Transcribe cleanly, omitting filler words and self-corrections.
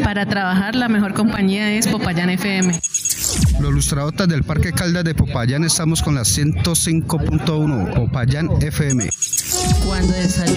Para trabajar la mejor compañía es Popayán FM. Los lustradotas del Parque Caldas de Popayán estamos con la 105.1 Popayán FM. Cuando desayuno